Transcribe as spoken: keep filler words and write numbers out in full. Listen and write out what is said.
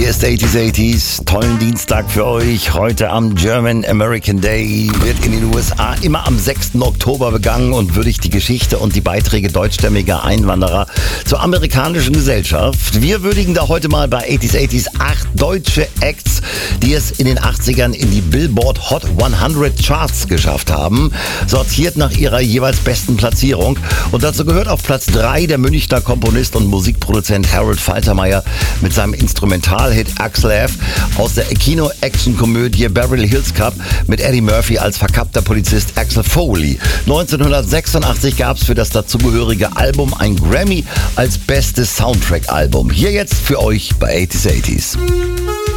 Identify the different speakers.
Speaker 1: Hier ist achtziger achtziger, tollen Dienstag für euch. Heute am German American Day wird in den U S A immer am sechsten Oktober begangen und würdigt die Geschichte und die Beiträge deutschstämmiger Einwanderer zur amerikanischen Gesellschaft. Wir würdigen da heute mal bei achtziger achtziger acht deutsche Acts, die es in den achtzigern in die Billboard Hot hundert Charts geschafft haben, sortiert nach ihrer jeweils besten Platzierung. Und dazu gehört auf Platz drei der Münchner Komponist und Musikproduzent Harold Faltermeyer mit seinem Instrumentalhit Axel F. aus der Kino-Action-Komödie Beverly Hills Cop mit Eddie Murphy als verkappter Polizist Axel Foley. neunzehnhundertsechsundachtzig gab es für das dazugehörige Album ein Grammy als bestes Soundtrack-Album. Hier jetzt für euch bei achtziger achtziger.